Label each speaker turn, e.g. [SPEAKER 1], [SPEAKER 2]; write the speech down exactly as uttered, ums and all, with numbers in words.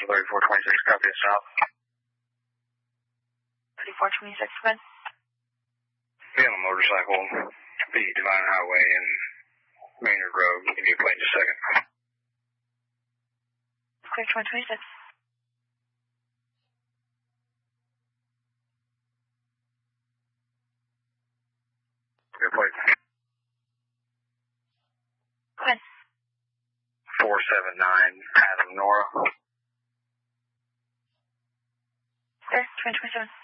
[SPEAKER 1] thirty-four twenty-six, copy it south.
[SPEAKER 2] thirty-four twenty-six, good.
[SPEAKER 1] Be on a motorcycle, the Divine Highway and Maynard Road. Give you a plane in a second.
[SPEAKER 2] Clear twenty twenty-six.
[SPEAKER 1] Good plate.
[SPEAKER 2] Good.
[SPEAKER 1] four seven nine, Adam Nora.
[SPEAKER 2] Clear twenty twenty-seven.